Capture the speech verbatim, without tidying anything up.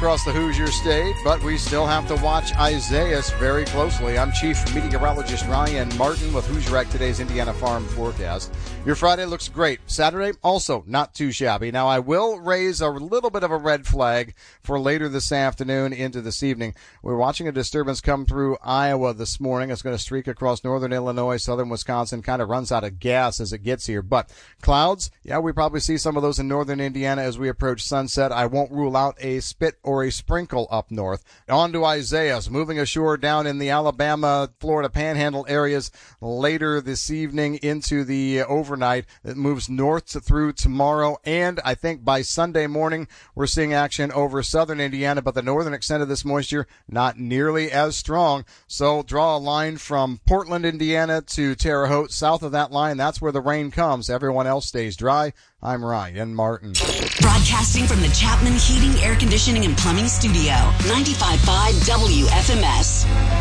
across the Hoosier State, but we still have to watch Isaias very closely. I'm Chief Meteorologist Ryan Martin with Hoosier Today's Indiana Farm Forecast. Your Friday looks great. Saturday, also not too shabby. Now, I will raise a little bit of a red flag for later this afternoon into this evening. We're watching a disturbance come through Iowa this morning. It's going to streak across northern Illinois, southern Wisconsin, kind of runs out of gas as it gets here. But clouds, yeah, we probably see some of those in northern Indiana as we approach sunset. I won't rule out a spit or a sprinkle up north. On to Isaias, moving ashore down in the Alabama, Florida Panhandle areas later this evening into the overnight. It moves north to through tomorrow, and I think by Sunday morning we're seeing action over southern Indiana, but the northern extent of this moisture not nearly as strong. So draw a line from Portland, Indiana to Terre Haute. South of that line, that's where the rain comes. Everyone else stays dry. I'm Ryan Martin. Broadcasting from the Chapman Heating, Air Conditioning, and Plumbing Studio, ninety-five point five W F M S.